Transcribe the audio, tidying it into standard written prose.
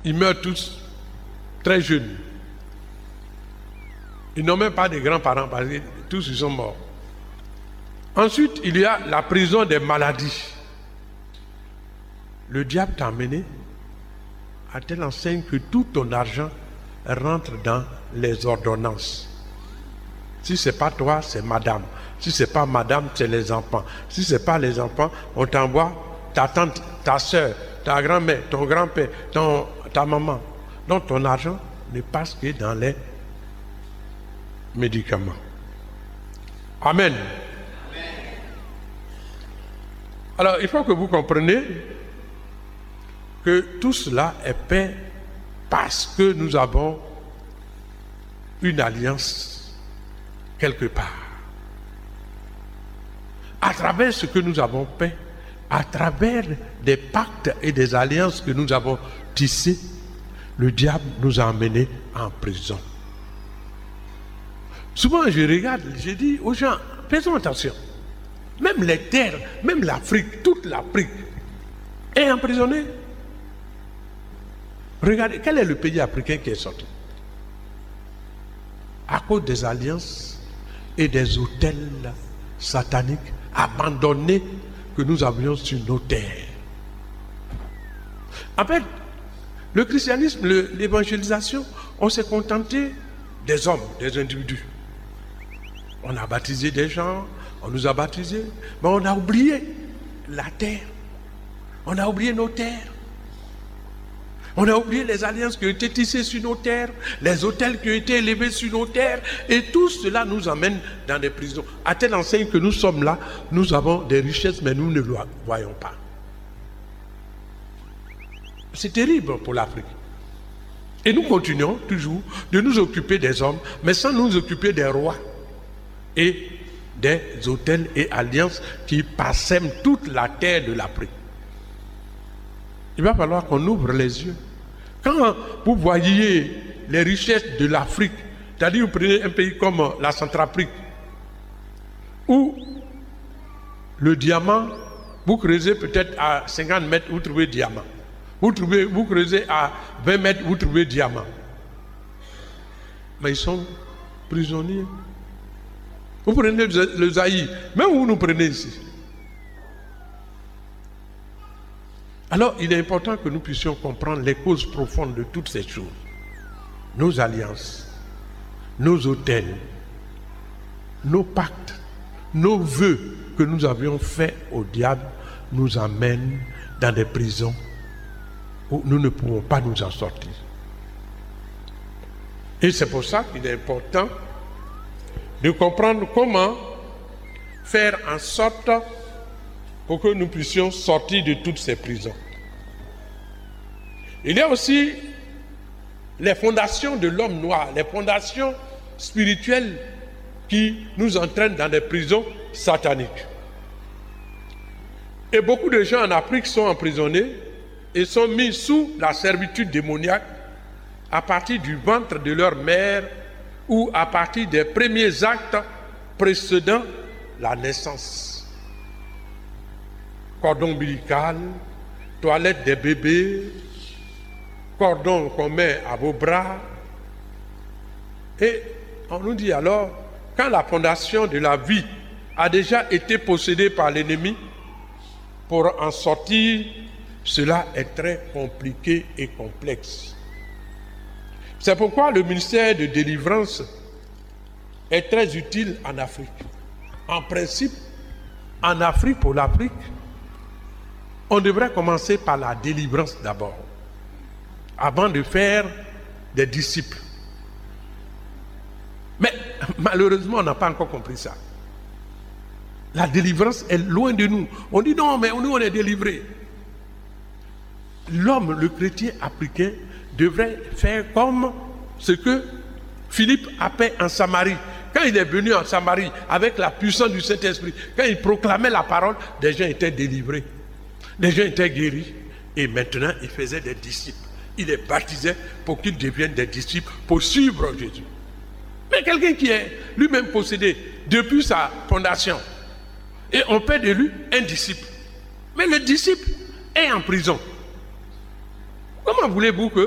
ils meurent tous très jeunes. Ils n'ont même pas de grands-parents parce que tous ils sont morts. Ensuite, il y a la prison des maladies. Le diable t'a amené à telle enseigne que tout ton argent rentre dans les ordonnances. Si ce n'est pas toi, c'est madame. Si ce n'est pas madame, c'est les enfants. Si ce n'est pas les enfants, on t'envoie ta tante, ta soeur, ta grand-mère, ton grand-père, ta maman. Donc ton argent ne passe que dans les médicaments. Amen. Alors il faut que vous compreniez que tout cela est fait parce que nous avons une alliance quelque part. À travers ce que nous avons fait, à travers des pactes et des alliances que nous avons tissés, le diable nous a emmenés en prison. Souvent je regarde, je dis aux gens, faisons attention. Même les terres, même l'Afrique, toute l'Afrique est emprisonnée. Regardez, quel est le pays africain qui est sorti? À cause des alliances et des autels sataniques abandonnés que nous avions sur nos terres. En fait, le christianisme, l'évangélisation, on s'est contenté des hommes, des individus. On a baptisé des gens, on nous a baptisés, mais on a oublié la terre. On a oublié nos terres. On a oublié les alliances qui ont été tissées sur nos terres, les autels qui ont été élevés sur nos terres, et tout cela nous amène dans des prisons. À telle enseigne que nous sommes là, nous avons des richesses, mais nous ne les voyons pas. C'est terrible pour l'Afrique. Et nous continuons toujours de nous occuper des hommes, mais sans nous occuper des rois et des autels et alliances qui parsèment toute la terre de l'Afrique. Il va falloir qu'on ouvre les yeux. Quand vous voyez les richesses de l'Afrique, c'est-à-dire vous prenez un pays comme la Centrafrique, où le diamant, vous creusez peut-être à 50 mètres, vous trouvez diamant. Vous creusez à 20 mètres, vous trouvez diamant. Mais ils sont prisonniers. Vous prenez le Zaïre, même vous nous prenez ici. Alors, il est important que nous puissions comprendre les causes profondes de toutes ces choses. Nos alliances, nos autels, nos pactes, nos vœux que nous avions faits au diable nous amènent dans des prisons où nous ne pouvons pas nous en sortir. Et c'est pour ça qu'il est important de comprendre comment faire en sorte pour que nous puissions sortir de toutes ces prisons. Il y a aussi les fondations de l'homme noir, les fondations spirituelles qui nous entraînent dans des prisons sataniques. Et beaucoup de gens en Afrique sont emprisonnés et sont mis sous la servitude démoniaque à partir du ventre de leur mère ou à partir des premiers actes précédant la naissance. Cordon ombilical, toilette des bébés, cordon qu'on met à vos bras. Et on nous dit alors, quand la fondation de la vie a déjà été possédée par l'ennemi, pour en sortir, cela est très compliqué et complexe. C'est pourquoi le ministère de délivrance est très utile en Afrique. En principe, en Afrique, pour l'Afrique, on devrait commencer par la délivrance d'abord, avant de faire des disciples. Mais malheureusement, on n'a pas encore compris ça. La délivrance est loin de nous. On dit non, mais nous on est délivrés. L'homme, le chrétien africain, devrait faire comme ce que Philippe a fait en Samarie. Quand il est venu en Samarie avec la puissance du Saint-Esprit, quand il proclamait la parole, des gens étaient délivrés. Les gens étaient guéris et maintenant il faisait des disciples. Il les baptisait pour qu'ils deviennent des disciples, pour suivre Jésus. Mais quelqu'un qui est lui-même possédé depuis sa fondation, et on fait de lui un disciple. Mais le disciple est en prison. Comment voulez-vous que